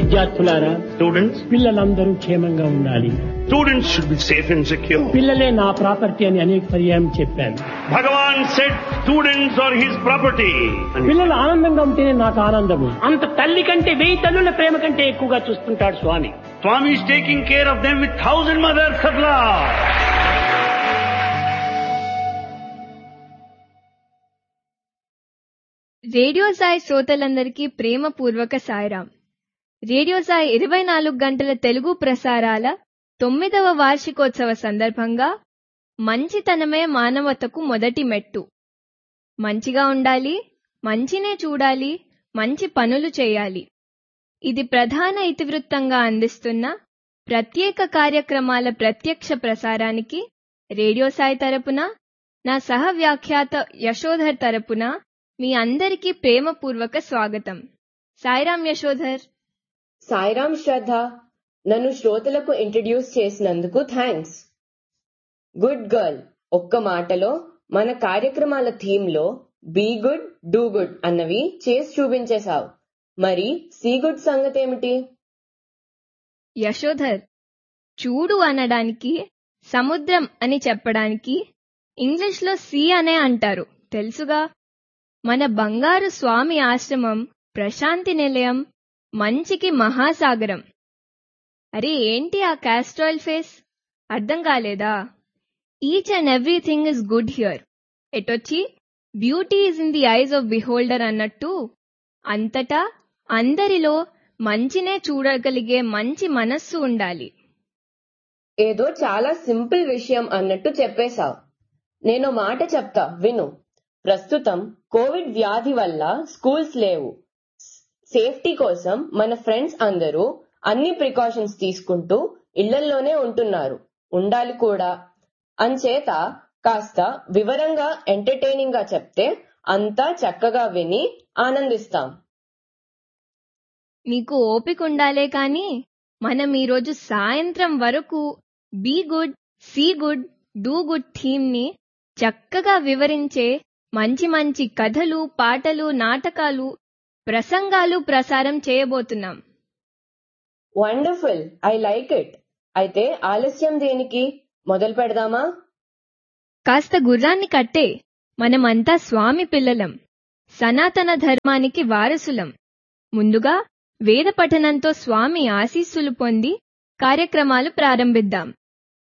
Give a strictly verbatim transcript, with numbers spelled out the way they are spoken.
విద్యార్థులారా, Students, పిల్లలందరూ క్షేమంగా ఉండాలి. students should be safe and secure. పిల్లలే నా ప్రాపర్టీ అని అనేక పర్యాయం చెప్పాను. Bhagavan said students are his property. పిల్లలు ఆనందంగా ఉంటేనే నాకు ఆనందము. అంత తల్లి కంటే వెయ్యి తల్లుల ప్రేమ కంటే ఎక్కువగా చూస్తుంటాడు స్వామి. Swami is taking care of them with thousand mothers of love. Radio Sai శ్రోతలందరికీ ప్రేమపూర్వక సాయిరాం. రేడియో సాయి ఇరవై నాలుగు గంటల తెలుగు ప్రసారాల తొమ్మిదవ వార్షికోత్సవ సందర్భంగా మంచితనమే మానవతకు మొదటి మెట్టు. మంచిగా ఉండాలి, మంచినే చూడాలి, మంచి పనులు చేయాలి. ఇది ప్రధాన ఇతివృత్తంగా అందిస్తున్న ప్రత్యేక కార్యక్రమాల ప్రత్యక్ష ప్రసారానికి రేడియో సాయి తరపున, నా సహ వ్యాఖ్యాత యశోధర్ తరపున మీ అందరికీ ప్రేమపూర్వక స్వాగతం. సాయిరాం యశోధర్. సాయిరాం శ్రద్ధ. నన్ను శ్రోతలకు ఇంట్రడ్యూస్ చేసినందుకు థ్యాంక్స్. Good girl. ఒక్క మాటలో మన కార్యక్రమాల థీమ్ లో బీ గుడ్ డూ గుడ్ అన్నవి చేసి చూపించేశావు. మరి సీ గుడ్ సంగతేమిటి? యశోధర్, చూడు అనడానికి, సముద్రం అని చెప్పడానికి ఇంగ్లీష్లో సీ అనే అంటారు, తెలుసుగా. మన బంగారు స్వామి ఆశ్రమం ప్రశాంతి నిలయం మంచికి మహాసాగరం. అరే ఏంటి ఆ క్యాస్ట్రాయిల్ ఫేస్? అర్థం కాలేదా? Each and everything is good here. ఎటొచ్చి beauty is in the eyes of beholder అన్నట్టు అంతటా అందరిలో మంచినే చూడగలిగే మంచి మనస్సు ఉండాలి. ఏదో చాలా సింపుల్ విషయం అన్నట్టు చెప్పేశావు. నేను మాట చెప్తా విను. ప్రస్తుతం కోవిడ్ వ్యాధి వల్ల స్కూల్స్ లేవు. సేఫ్టీ కోసం మన ఫ్రెండ్స్ అందరూ అన్ని ప్రికాషన్స్ తీసుకుంటూ ఇళ్లల్లోనే ఉంటున్నారు, ఉండాలి కూడా. అంచేత కాస్త వివరంగా ఎంటర్టైనింగ్ గా చెప్తే అంతా చక్కగా విని ఆనందిస్తాం. నీకు ఓపిక ఉండాలే కాని మనం ఈరోజు సాయంత్రం వరకు be good, see good, do good theme ని చక్కగా వివరించే మంచి మంచి కథలు, పాటలు, నాటకాలు, ప్రసంగాలు ప్రసారం చేయబోతున్నాం. Wonderful, I like it. అయితే ఆలస్యం దేనికి? మొదలు పెడదామా? కాస్త గుర్రాన్ని కట్టే. మనమంతా స్వామి పిల్లలం, సనాతన ధర్మానికి వారసులం. ముందుగా వేద పఠనంతో స్వామి ఆశీస్సులు పొంది కార్యక్రమాలు ప్రారంభిద్దాం.